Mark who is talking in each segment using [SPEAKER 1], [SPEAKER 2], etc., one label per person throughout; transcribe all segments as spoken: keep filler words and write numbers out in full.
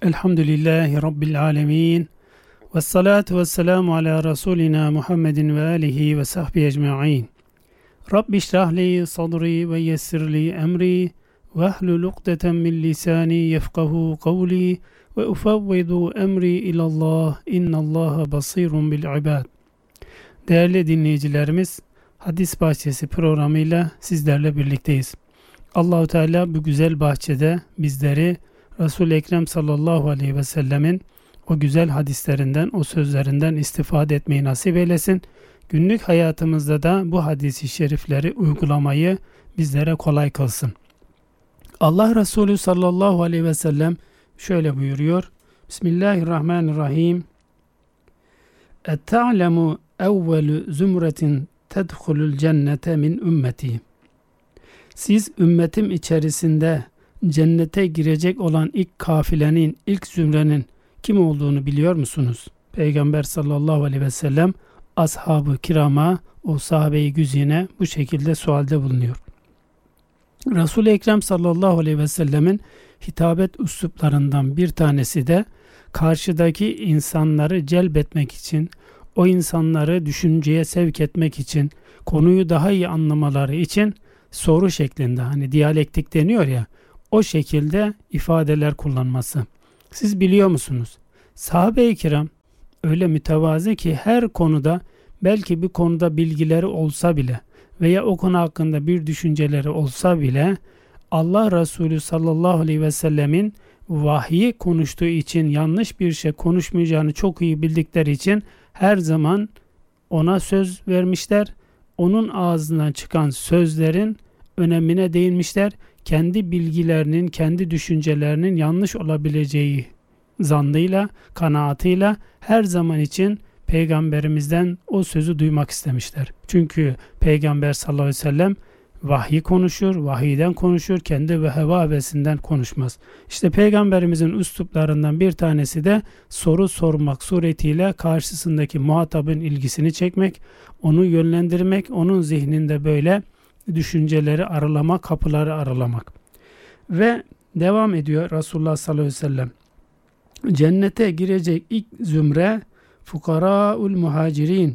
[SPEAKER 1] Elhamdülillahi Rabbil alemin. Ve salatu ve selamu ala Resulina Muhammedin ve alihi ve sahbihi ecma'in. Rabbi şrahli sadri ve yessirli emri ve ahlul ukdeten min lisani yefkahu kavli ve ufavvidu emri ilallah innallaha basirun bil ibad. Değerli dinleyicilerimiz, Hadis Bahçesi programıyla sizlerle birlikteyiz. Allahu Teala bu güzel bahçede bizleri Resul-i Ekrem sallallahu aleyhi ve sellemin o güzel hadislerinden, o sözlerinden istifade etmeyi nasip eylesin. Günlük hayatımızda da bu hadis-i şerifleri uygulamayı bizlere kolay kılsın. Allah Resulü sallallahu aleyhi ve sellem şöyle buyuruyor. Bismillahirrahmanirrahim. Et-ta'lemu evvelu zümretin tedhulul cennete min ümmeti. Siz ümmetim içerisinde cennete girecek olan ilk kafilenin, ilk zümrenin kim olduğunu biliyor musunuz? Peygamber sallallahu aleyhi ve sellem ashab-ı kirama, o sahabe-i güzine bu şekilde sualde bulunuyor. Resul-i Ekrem sallallahu aleyhi ve sellemin hitabet üsluplarından bir tanesi de karşıdaki insanları celbetmek için, o insanları düşünceye sevk etmek için, konuyu daha iyi anlamaları için soru şeklinde, hani diyalektik deniyor ya, o şekilde ifadeler kullanması. Siz biliyor musunuz? Sahabe-i kiram öyle mütevazi ki her konuda, belki bir konuda bilgileri olsa bile veya o konu hakkında bir düşünceleri olsa bile Allah Resulü sallallahu aleyhi ve sellemin vahyi konuştuğu için yanlış bir şey konuşmayacağını çok iyi bildikleri için her zaman ona söz vermişler. Onun ağzından çıkan sözlerin önemine değinmişler. Kendi bilgilerinin, kendi düşüncelerinin yanlış olabileceği zannıyla, kanaatıyla her zaman için Peygamberimizden o sözü duymak istemişler. Çünkü Peygamber sallallahu aleyhi ve sellem vahyi konuşur, vahiyden konuşur, kendi ve heva hevesinden konuşmaz. İşte Peygamberimizin üsluplarından bir tanesi de soru sormak suretiyle karşısındaki muhatabın ilgisini çekmek, onu yönlendirmek, onun zihninde böyle düşünceleri aralamak, kapıları aralamak. Ve devam ediyor Resulullah sallallahu aleyhi ve sellem. Cennete girecek ilk zümre fukaraul muhacirin.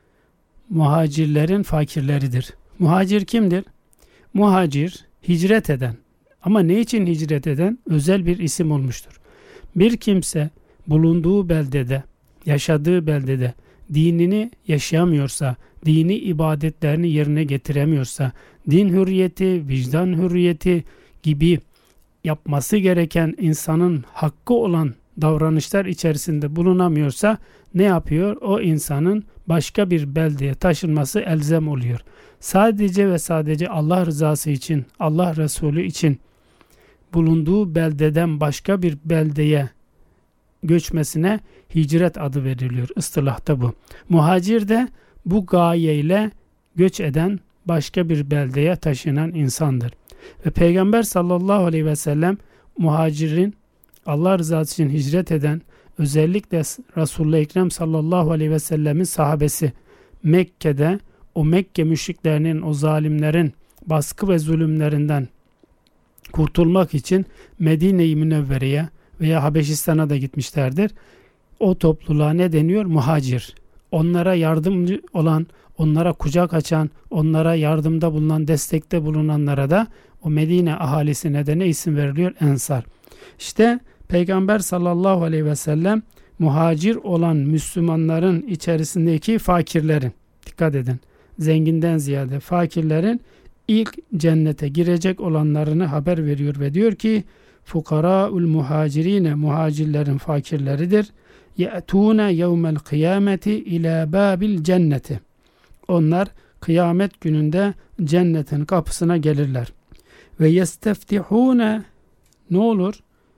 [SPEAKER 1] Muhacirlerin fakirleridir. Muhacir kimdir? Muhacir, hicret eden. Ama ne için hicret eden? Özel bir isim olmuştur. Bir kimse bulunduğu beldede, yaşadığı beldede dinini yaşayamıyorsa, dini ibadetlerini yerine getiremiyorsa, din hürriyeti, vicdan hürriyeti gibi yapması gereken insanın hakkı olan davranışlar içerisinde bulunamıyorsa ne yapıyor? O insanın başka bir beldeye taşınması elzem oluyor. Sadece ve sadece Allah rızası için, Allah Resulü için bulunduğu beldeden başka bir beldeye göçmesine hicret adı veriliyor. İstilahta bu. Muhacir de bu gayeyle göç eden, başka bir beldeye taşınan insandır. Ve Peygamber sallallahu aleyhi ve sellem muhacirin, Allah rızası için hicret eden, özellikle Resulullah Ekrem sallallahu aleyhi ve sellemin sahabesi Mekke'de o Mekke müşriklerinin, o zalimlerin baskı ve zulümlerinden kurtulmak için Medine-i Münevvere'ye veya Habeşistan'a da gitmişlerdir. O topluluğa ne deniyor? Muhacir. Onlara yardımcı olan, onlara kucak açan, onlara yardımda bulunan, destekte bulunanlara da o Medine ahalisine de ne isim veriliyor? Ensar. İşte Peygamber sallallahu aleyhi ve sellem muhacir olan Müslümanların içerisindeki fakirlerin, dikkat edin, zenginden ziyade fakirlerin ilk cennete girecek olanlarını haber veriyor ve diyor ki fukaraul muhacirine, muhacirlerin fakirleridir. Ye'tûne yevmel kıyameti ila babil cenneti. Onlar kıyamet gününde cennetin kapısına gelirler. Ve yesteftihûne, ne olur?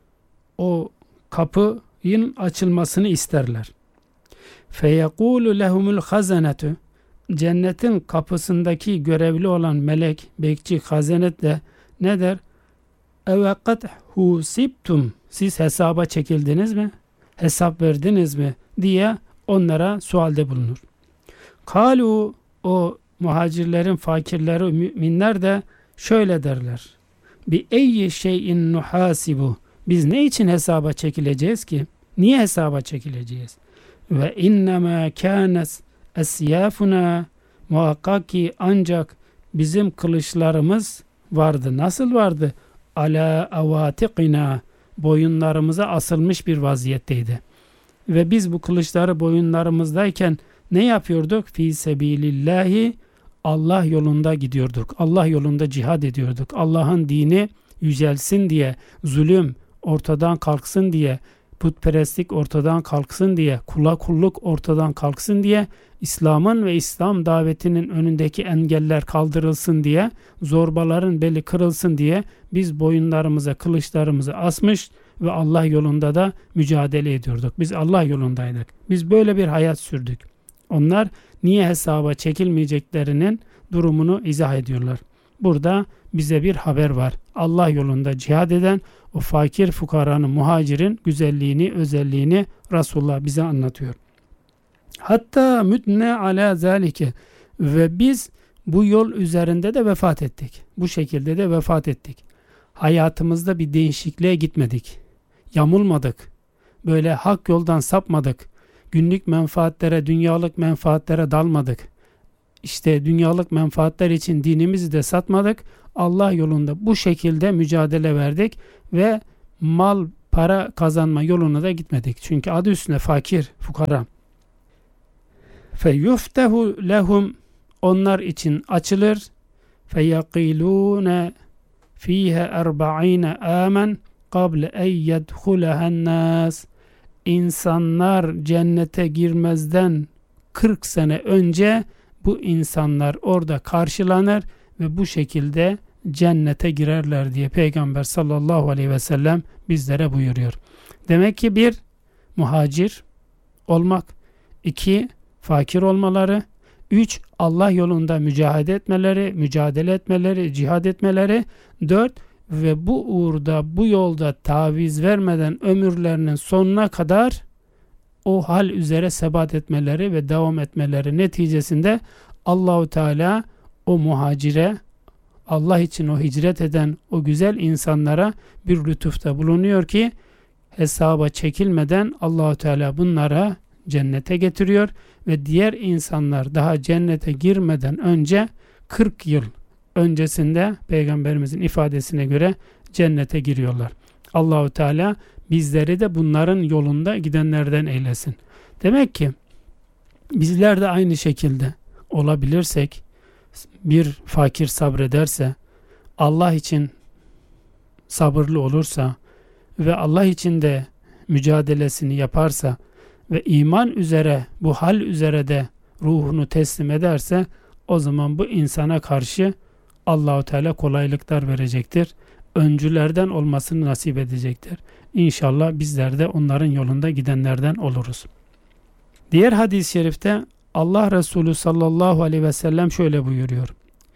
[SPEAKER 1] O kapının açılmasını isterler. Feyekûlu lehumul hazanetu. Cennetin kapısındaki görevli olan melek, bekçi, hazanet de ne der? Evekad husibtum. Siz hesaba çekildiniz mi? Hesap verdiniz mi? Diye onlara sualde bulunur. Kalu, o muhacirlerin fakirleri, müminler de şöyle derler. Bi eyyi şeyin nuhasibu. Biz ne için hesaba çekileceğiz ki? Niye hesaba çekileceğiz? Ve innema kânes esyâfuna, muhakkak ki ancak bizim kılıçlarımız vardı. Nasıl vardı? Ala avatikina, boyunlarımıza asılmış bir vaziyetteydi. Ve biz bu kılıçları boyunlarımızdayken ne yapıyorduk? Fî sebilillahi, Allah yolunda gidiyorduk. Allah yolunda cihad ediyorduk. Allah'ın dini yücelsin diye, zulüm ortadan kalksın diye, putperestlik ortadan kalksın diye, kula kulluk ortadan kalksın diye, İslam'ın ve İslam davetinin önündeki engeller kaldırılsın diye, zorbaların beli kırılsın diye biz boyunlarımıza kılıçlarımızı asmış ve Allah yolunda da mücadele ediyorduk. Biz Allah yolundaydık. Biz böyle bir hayat sürdük. Onlar niye hesaba çekilmeyeceklerinin durumunu izah ediyorlar. Burada bize bir haber var. Allah yolunda cihad eden o fakir fukaranın, muhacirin güzelliğini, özelliğini Resulullah bize anlatıyor. Hatta mütne ala zalike, ve biz bu yol üzerinde de vefat ettik. Bu şekilde de vefat ettik. Hayatımızda bir değişikliğe gitmedik. Yamulmadık. Böyle hak yoldan sapmadık. Günlük menfaatlere, dünyalık menfaatlere dalmadık. İşte dünyalık menfaatler için dinimizi de satmadık. Allah yolunda bu şekilde mücadele verdik ve mal, para kazanma yoluna da gitmedik. Çünkü adı üstünde fakir, fukara. Feyuftehu lehum, onlar için açılır. Feyaqilune fiha erba'ine amen qabl en yedhulahen nas. İnsanlar cennete girmezden kırk sene önce bu insanlar orada karşılanır ve bu şekilde cennete girerler diye Peygamber sallallahu aleyhi ve sellem bizlere buyuruyor. Demek ki bir, muhacir olmak, iki, fakir olmaları, üç, Allah yolunda mücadele etmeleri, mücadele etmeleri, cihad etmeleri, dört, ve bu uğurda, bu yolda taviz vermeden ömürlerinin sonuna kadar o hal üzere sebat etmeleri ve devam etmeleri neticesinde Allahu Teala o muhacire, Allah için o hicret eden o güzel insanlara bir lütufta bulunuyor ki hesaba çekilmeden Allahu Teala bunlara cennete getiriyor ve diğer insanlar daha cennete girmeden önce kırk yıl öncesinde Peygamberimizin ifadesine göre cennete giriyorlar. Allahu Teala bizleri de bunların yolunda gidenlerden eylesin. Demek ki bizler de aynı şekilde olabilirsek, bir fakir sabrederse, Allah için sabırlı olursa ve Allah için de mücadelesini yaparsa ve iman üzere, bu hal üzere de ruhunu teslim ederse, o zaman bu insana karşı Allah-u Teala kolaylıklar verecektir. Öncülerden olmasını nasip edecektir. İnşallah bizler de onların yolunda gidenlerden oluruz. Diğer hadis-i şerifte Allah Resulü sallallahu aleyhi ve sellem şöyle buyuruyor.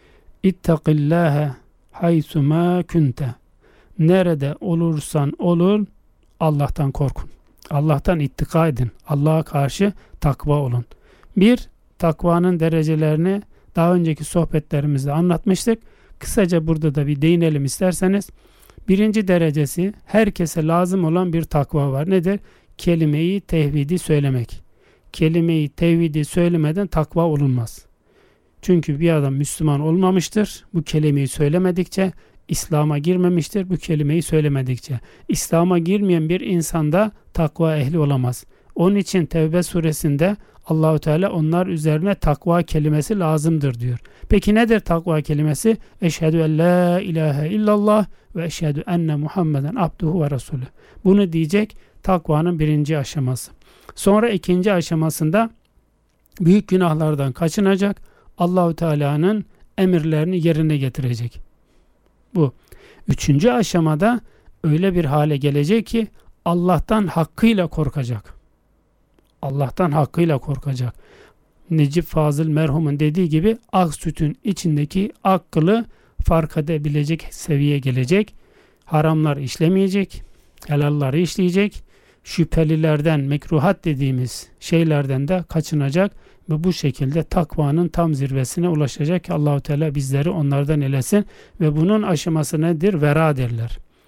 [SPEAKER 1] İttakillâhe haysumâ kunte. Nerede olursan olun Allah'tan korkun. Allah'tan ittika edin. Allah'a karşı takva olun. Bir, takvanın derecelerini daha önceki sohbetlerimizde anlatmıştık. Kısaca burada da bir değinelim isterseniz. Birinci derecesi, herkese lazım olan bir takva var. Nedir? Kelime-i tevhidi söylemek. Kelime-i tevhidi söylemeden takva olunmaz. Çünkü bir adam Müslüman olmamıştır. Bu kelimeyi söylemedikçe, İslam'a girmemiştir. Bu kelimeyi söylemedikçe. İslam'a girmeyen bir insanda takva ehli olamaz. Onun için Tevbe suresinde Allahu Teala onlar üzerine takva kelimesi lazımdır diyor. Peki nedir takva kelimesi? Eşhedü en la ilahe illallah ve eşhedü enne Muhammeden abduhu ve resulü. Bunu diyecek takvanın birinci aşaması. Sonra ikinci aşamasında büyük günahlardan kaçınacak, Allahu Teala'nın emirlerini yerine getirecek. Bu. Üçüncü aşamada öyle bir hale gelecek ki Allah'tan hakkıyla korkacak. Allah'tan hakkıyla korkacak. Necip Fazıl merhumun dediği gibi ak sütün içindeki ak kılı fark edebilecek seviyeye gelecek. Haramlar işlemeyecek, helalları işleyecek, şüphelilerden, mekruhat dediğimiz şeylerden de kaçınacak ve bu şekilde takvanın tam zirvesine ulaşacak ki Allahu Teala bizleri onlardan eylesin ve bunun aşaması nedir? Vera derler.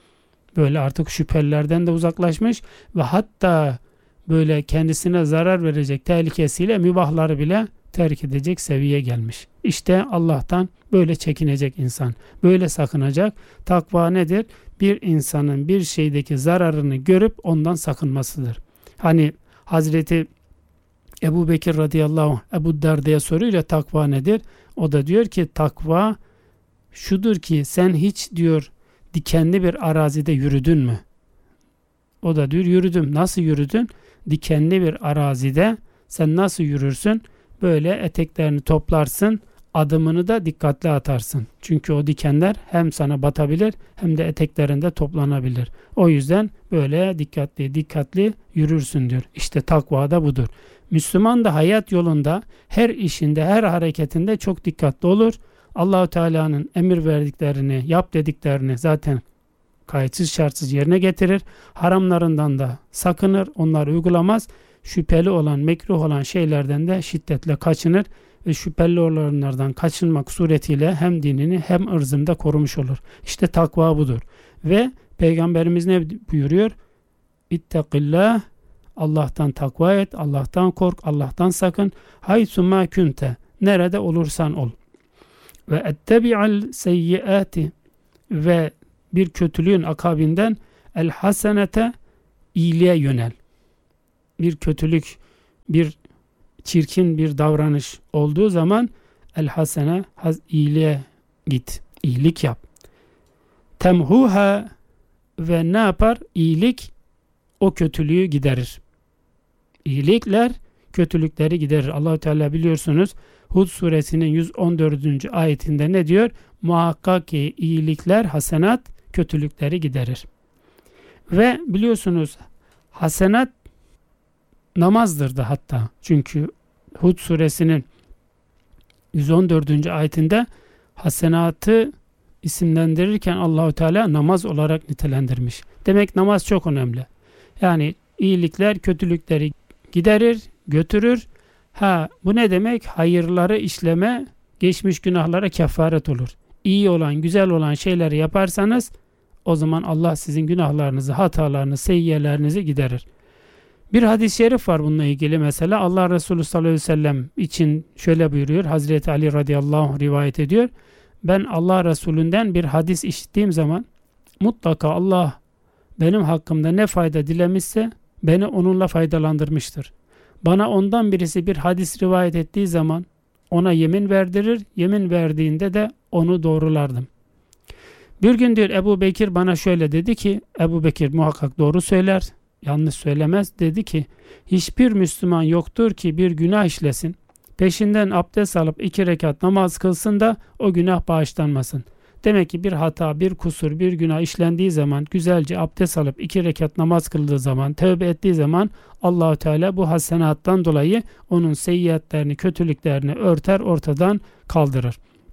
[SPEAKER 1] Böyle artık şüphelilerden de uzaklaşmış ve hatta böyle kendisine zarar verecek tehlikesiyle mübahları bile terk edecek seviyeye gelmiş. İşte Allah'tan böyle çekinecek insan, böyle sakınacak. Takva nedir? Bir insanın bir şeydeki zararını görüp ondan sakınmasıdır. Hani Hazreti Ebu Bekir radıyallahu anh Ebu Derda'ya soruyor ya takva nedir? O da diyor ki takva şudur ki sen hiç diyor dikenli bir arazide yürüdün mü? O da diyor yürüdüm. Nasıl yürüdün? Dikenli bir arazide sen nasıl yürürsün? Böyle eteklerini toplarsın, adımını da dikkatli atarsın. Çünkü o dikenler hem sana batabilir hem de eteklerinde toplanabilir. O yüzden böyle dikkatli dikkatli yürürsün diyor. İşte takva da budur. Müslüman da hayat yolunda her işinde, her hareketinde çok dikkatli olur. Allah-u Teala'nın emir verdiklerini, yap dediklerini zaten kayıtsız şartsız yerine getirir. Haramlarından da sakınır, onları uygulamaz. Şüpheli olan, mekruh olan şeylerden de şiddetle kaçınır ve şüpheli olanlardan kaçınmak suretiyle hem dinini hem ırzını da korumuş olur. İşte takva budur. Ve Peygamberimiz ne buyuruyor? İttekillah, Allah'tan takva et, Allah'tan kork, Allah'tan sakın. Haythu ma kunte, nerede olursan ol. Ve ettebi'al seyyiati, ve bir kötülüğün akabinden el hasenete, iyiliğe yönel. Bir kötülük, bir çirkin bir davranış olduğu zaman el hasene, iyiliğe git, iyilik yap. Temhuha, ve ne yapar? İyilik o kötülüğü giderir. İyilikler kötülükleri giderir. Allah-u Teala biliyorsunuz Hud suresinin yüz on dördüncü ayetinde ne diyor? Muhakkak ki iyilikler, hasenat kötülükleri giderir. Ve biliyorsunuz hasenat namazdır da hatta. Çünkü Hud suresinin yüz on dördüncü ayetinde hasenatı isimlendirirken Allahu Teala namaz olarak nitelendirmiş. Demek namaz çok önemli. Yani iyilikler kötülükleri giderir, götürür. Ha, bu ne demek? Hayırları işleme, geçmiş günahlara kefaret olur. İyi olan, güzel olan şeyleri yaparsanız o zaman Allah sizin günahlarınızı, hatalarınızı, seyyiyelerinizi giderir. Bir hadis-i şerif var bununla ilgili mesela. Allah Resulü sallallahu aleyhi ve sellem için şöyle buyuruyor. Hazreti Ali radıyallahu anh rivayet ediyor. Ben Allah Resulü'nden bir hadis işittiğim zaman mutlaka Allah benim hakkımda ne fayda dilemişse beni onunla faydalandırmıştır. Bana ondan birisi bir hadis rivayet ettiği zaman ona yemin verdirir. Yemin verdiğinde de onu doğrulardım. Bir gün diyor Ebu Bekir bana şöyle dedi ki, Ebu Bekir muhakkak doğru söyler, yanlış söylemez. Dedi ki hiçbir Müslüman yoktur ki bir günah işlesin, peşinden abdest alıp iki rekat namaz kılsın da o günah bağışlanmasın. Demek ki bir hata, bir kusur, bir günah işlendiği zaman güzelce abdest alıp iki rekat namaz kıldığı zaman, tövbe ettiği zaman Allah-u Teala bu hasenattan dolayı onun seyyiatlerini, kötülüklerini örter, ortadan kaldırır.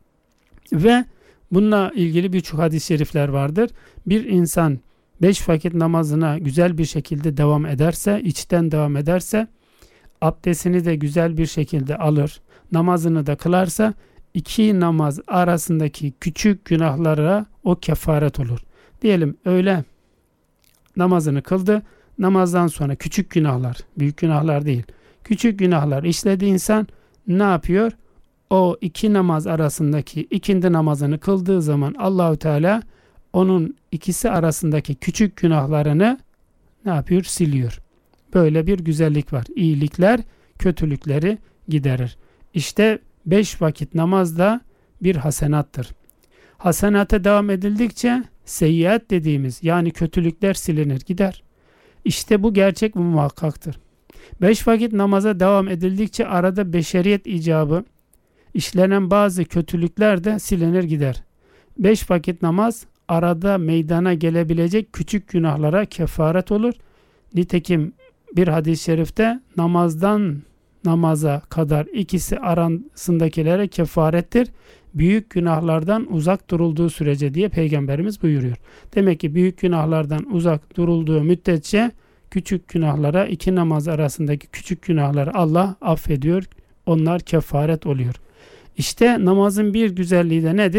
[SPEAKER 1] Ve bununla ilgili birçok hadis-i şerifler vardır. Bir insan beş vakit namazına güzel bir şekilde devam ederse, içten devam ederse, abdestini de güzel bir şekilde alır, namazını da kılarsa, iki namaz arasındaki küçük günahlara o kefaret olur. Diyelim öğle namazını kıldı, namazdan sonra küçük günahlar, büyük günahlar değil, küçük günahlar işledi insan, ne yapıyor? O iki namaz arasındaki ikindi namazını kıldığı zaman Allahu Teala onun ikisi arasındaki küçük günahlarını ne yapıyor? Siliyor. Böyle bir güzellik var. İyilikler kötülükleri giderir. İşte beş vakit namaz da bir hasenattır. Hasenata devam edildikçe seyyiat dediğimiz yani kötülükler silinir gider. İşte bu gerçek ve muhakkaktır. Beş vakit namaza devam edildikçe arada beşeriyet icabı işlenen bazı kötülükler de silinir gider. Beş vakit namaz arada meydana gelebilecek küçük günahlara kefaret olur. Nitekim bir hadis-i şerifte namazdan namaza kadar ikisi arasındakilere kefarettir. Büyük günahlardan uzak durulduğu sürece diye Peygamberimiz buyuruyor. Demek ki büyük günahlardan uzak durulduğu müddetçe küçük günahlara, iki namaz arasındaki küçük günahları Allah affediyor. Onlar kefaret oluyor. İşte namazın bir güzelliği de nedir?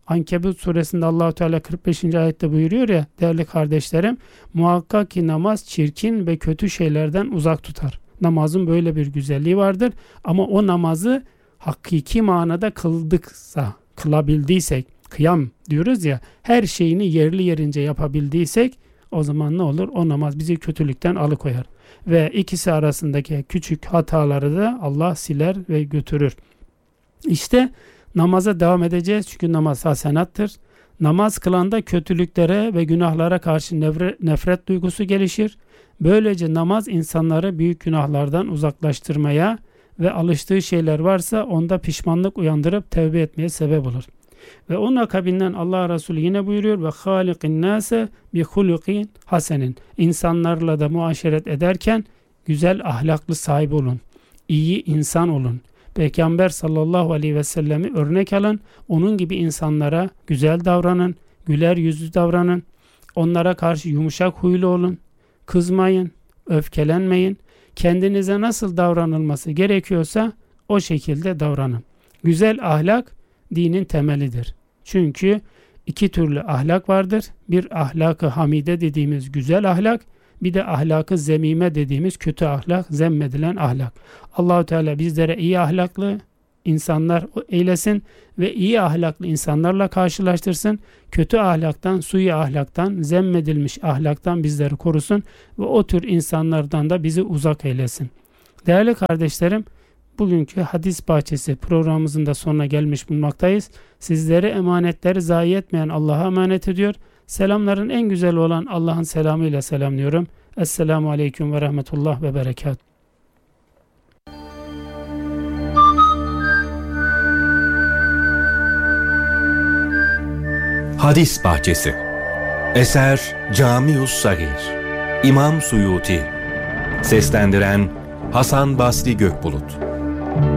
[SPEAKER 1] Ankebut suresinde Allah-u Teala kırk beşinci ayette buyuruyor ya değerli kardeşlerim, muhakkak ki namaz çirkin ve kötü şeylerden uzak tutar. Namazın böyle bir güzelliği vardır ama o namazı hakiki manada kıldıksa, kılabildiysek, kıyam diyoruz ya, her şeyini yerli yerince yapabildiysek o zaman ne olur? O namaz bizi kötülükten alıkoyar. Ve ikisi arasındaki küçük hataları da Allah siler ve götürür. İşte namaza devam edeceğiz çünkü namaz hasenattır. Namaz kılanda kötülüklere ve günahlara karşı nefret duygusu gelişir. Böylece namaz insanları büyük günahlardan uzaklaştırmaya ve alıştığı şeyler varsa onda pişmanlık uyandırıp tevbe etmeye sebep olur. Ve onun akabinden Allah Resulü yine buyuruyor ve halikin nase bi hulukin hasenin. İnsanlarla da muaşeret ederken güzel ahlaklı sahibi olun. İyi insan olun. Peygamber sallallahu aleyhi ve sellemi örnek alın. Onun gibi insanlara güzel davranın, güler yüzlü davranın. Onlara karşı yumuşak huylu olun. Kızmayın, öfkelenmeyin. Kendinize nasıl davranılması gerekiyorsa o şekilde davranın. Güzel ahlak dinin temelidir. Çünkü iki türlü ahlak vardır. Bir ahlak-ı hamide dediğimiz güzel ahlak, bir de ahlak-ı zemime dediğimiz kötü ahlak, zemmedilen ahlak. Allah-u Teala bizlere iyi ahlaklı insanlar eylesin ve iyi ahlaklı insanlarla karşılaştırsın. Kötü ahlaktan, sui ahlaktan, zemmedilmiş ahlaktan bizleri korusun ve o tür insanlardan da bizi uzak eylesin. Değerli kardeşlerim, bugünkü Hadis Bahçesi programımızın da sonuna gelmiş bulunmaktayız. Sizlere emanetleri zayi etmeyen Allah'a emanet ediyor. Selamların en güzel olan Allah'ın selamıyla selamlıyorum. Esselamu Aleyküm ve Rahmetullah ve Berekat.
[SPEAKER 2] Hadis Bahçesi. Eser Camius Sagir. İmam Suyuti. Seslendiren Hasan Basri Gökbulut.